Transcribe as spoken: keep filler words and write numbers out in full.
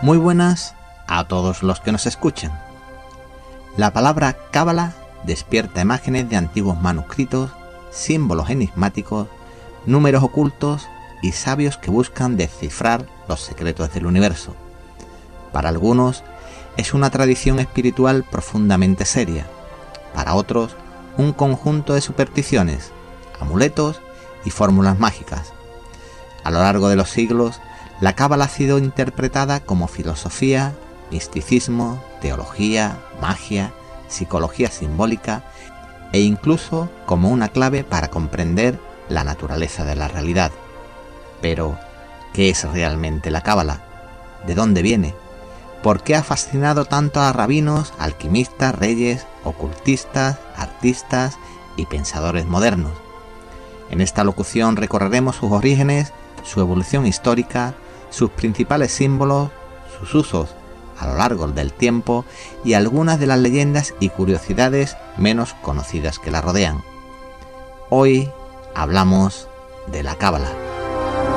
Muy buenas a todos los que nos escuchan. La palabra cábala despierta imágenes de antiguos manuscritos, símbolos enigmáticos, números ocultos y sabios que buscan descifrar los secretos del universo. Para algunos es una tradición espiritual profundamente seria, para otros un conjunto de supersticiones, amuletos y fórmulas mágicas. A lo largo de los siglos, la cábala ha sido interpretada como filosofía, misticismo, teología, magia, psicología simbólica e incluso como una clave para comprender la naturaleza de la realidad. Pero, ¿qué es realmente la cábala? ¿De dónde viene? ¿Por qué ha fascinado tanto a rabinos, alquimistas, reyes, ocultistas, artistas y pensadores modernos? En esta locución recorreremos sus orígenes, su evolución histórica, sus principales símbolos, sus usos a lo largo del tiempo y algunas de las leyendas y curiosidades menos conocidas que la rodean. Hoy hablamos de la cábala.